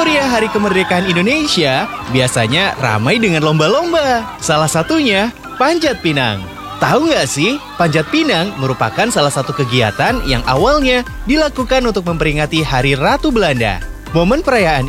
Euforia Hari Kemerdekaan Indonesia biasanya ramai dengan lomba-lomba. Salah satunya Panjat Pinang. Tahu nggak sih, Panjat Pinang merupakan salah satu kegiatan yang awalnya dilakukan untuk memperingati Hari Ratu Belanda. Momen perayaan